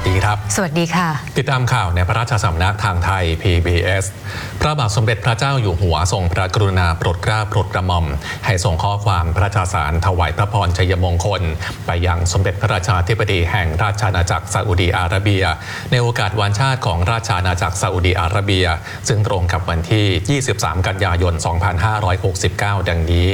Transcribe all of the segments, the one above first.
ดีครับสวัสดีค่ะติดตามข่าวในพระราชสำนักทางไทย PBS พระบาทสมเด็จพระเจ้าอยู่หัวทรงพระกรุณาโปรดเกล้าโปรดกระหม่อมให้ส่งข้อความพระราชสารถวายพระพรชัยมงคลไปยังสมเด็จพระราชาธิบดีแห่งราชอาณาจักรซาอุดีอาระเบียในโอกาสวันชาติของราชอาณาจักรซาอุดีอาระเบียซึ่งตรงกับวันที่ 23 กันยายน 2569 ดังนี้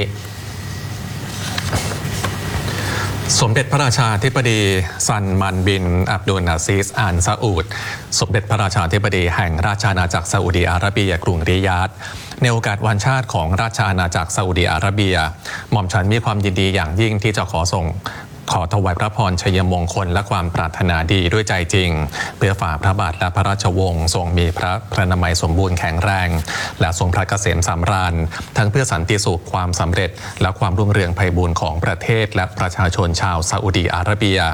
สมเด็จพระราชาธิบดีซันมันบินอับดุลอาซิสอัลซาอุดสมเด็จพระราชาธิบดีแห่งราชอาณาจักรซาอุดีอาระเบียกรุงริยาดในโอกาสวันชาติของราชอาณาจักรซาอุดีอาระเบียหม่อมฉันมีความยินดีอย่างยิ่งที่จะขอถวายพระพรชัยมงคลและความปรารถนาดีด้วยใจจริงเพื่อฝ่าพระบาทและพระราชวงศ์ทรงมีพระนามัยสมบูรณ์แข็งแรงและทรงพระเกษมสำราญทั้งเพื่อสันติสุขความสำเร็จและความรุ่งเรืองไพบูลย์ของประเทศและประชาชนชาวซาอุดีอาระเบีย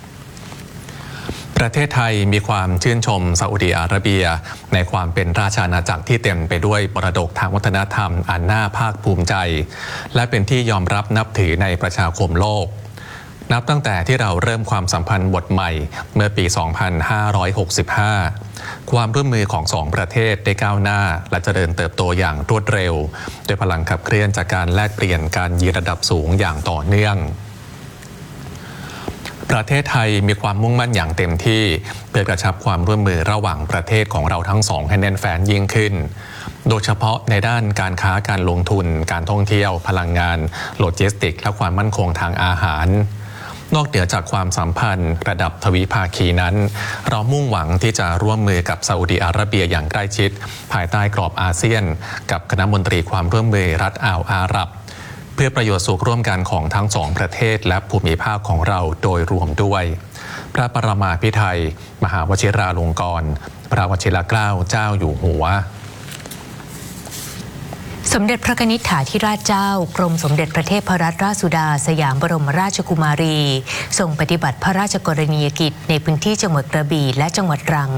ประเทศไทยมีความชื่นชมซาอุดีอาระเบียในความเป็นราชอาณาจักรที่เต็มไปด้วยมรดกทางวัฒนธรรมอันน่าภาคภูมิใจและเป็นที่ยอมรับนับถือในประชาคมโลกนับตั้งแต่ที่เราเริ่มความสัมพันธ์บทใหม่เมื่อปี 2565 ความร่วมมือของสองประเทศได้ก้าวหน้าและเจริญเติบโตอย่างรวดเร็วโดยพลังขับเคลื่อนจากการแลกเปลี่ยนการยีระดับสูงอย่างต่อเนื่องประเทศไทยมีความมุ่งมั่นอย่างเต็มที่เพื่อกระชับความร่วมมือระหว่างประเทศของเราทั้งสองให้แน่นแฟ้นยิ่งขึ้นโดยเฉพาะในด้านการค้าการลงทุนการท่องเที่ยวพลังงานโลจิสติกส์และความมั่นคงทางอาหารนอกเหนือจากความสัมพันธ์ระดับทวิภาคีนั้นเรามุ่งหวังที่จะร่วมมือกับซาอุดีอาระเบียอย่างใกล้ชิดภายใต้กรอบอาเซียนกับคณะมนตรีความร่วมมือรัฐอ่าวอาหรับเพื่อประโยชน์สุขร่วมกันของทั้งสองประเทศและภูมิภาคของเราโดยรวมด้วยพระปรมาภิไธยมหาวชิราลงกรณ์พระวชิรเกล้าเจ้าอยู่หัวสมเด็จพระนิธิถาธิราชเจ้ากรมสมเด็จพระเทพรัตนราชสุดาสยามบรมราชกุมารีทรงปฏิบัติพระราชกรณียกิจในพื้นที่จังหวัดกระบี่และจังหวัดตรัง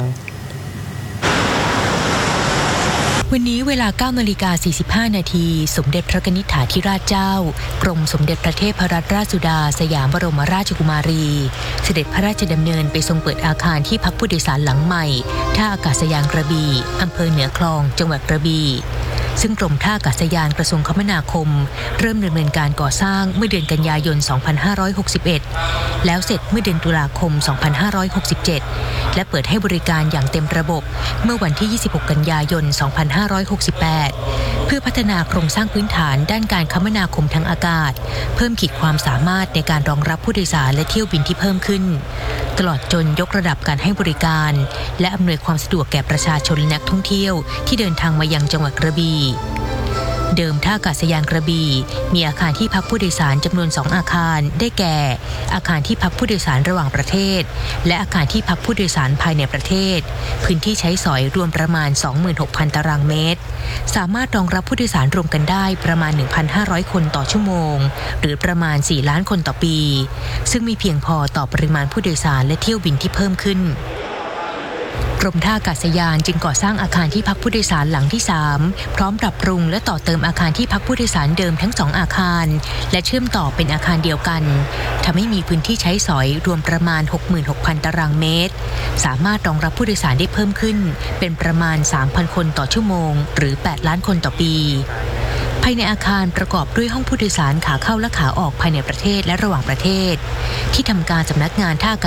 วันนี้เวลา 9:45 น.สมเด็จพระนิธิถาธิราชเจ้ากรมสมเด็จพระเทพรัตนราชสุดาสยามบรมราชกุมารีเสด็จพระราชดำเนินไปทรงเปิดอาคารที่พักผู้โดยสารหลังใหม่ท่าอากาศยานกระบี่อำเภอเหนือคลองจังหวัดกระบี่ซึ่งกรมท่าอากาศยานกระทรวงคมนาคมเริ่มดำเนินการก่อสร้างเมื่อเดือนกันยายน 2561 แล้วเสร็จเมื่อเดือนตุลาคม 2567 และเปิดให้บริการอย่างเต็มระบบเมื่อวันที่ 26 กันยายน 2568 เพื่อพัฒนาโครงสร้างพื้นฐานด้านการคมนาคมทางอากาศเพิ่มขีดความสามารถในการรองรับผู้โดยสารและเที่ยวบินที่เพิ่มขึ้นตลอดจนยกระดับการให้บริการและอำนวยความสะดวกแก่ประชาชนและนักท่องเที่ยวที่เดินทางมายังจังหวัดกระบี่เดิมท่าอากาศยานกระบี่มีอาคารที่พักผู้โดยสารจำนวน 2 อาคารได้แก่อาคารที่พักผู้โดยสารระหว่างประเทศและอาคารที่พักผู้โดยสารภายในประเทศพื้นที่ใช้สอยรวมประมาณ 26,000 ตารางเมตรสามารถรองรับผู้โดยสารรวมกันได้ประมาณ 1,500 คนต่อชั่วโมงหรือประมาณ 4 ล้านคนต่อปีซึ่งมีเพียงพอต่อปริมาณผู้โดยสารและเที่ยวบินที่เพิ่มขึ้นกรมท่าอากาศยานจึงก่อสร้างอาคารที่พักผู้โดยสารหลังที่ 3พร้อมปรับปรุงและต่อเติมอาคารที่พักผู้โดยสารเดิมทั้ง2อาคารและเชื่อมต่อเป็นอาคารเดียวกันทำให้มีพื้นที่ใช้สอยรวมประมาณ 66,000 ตารางเมตรสามารถรองรับผู้โดยสารได้เพิ่มขึ้นเป็นประมาณ 3,000 คนต่อชั่วโมงหรือ8ล้านคนต่อปีภายในอาคารประกอบด้วยห้องผู้โดยสารขาเข้าและขาออกภายในประเทศและระหว่างประเทศที่ทำการสำนักงานท่า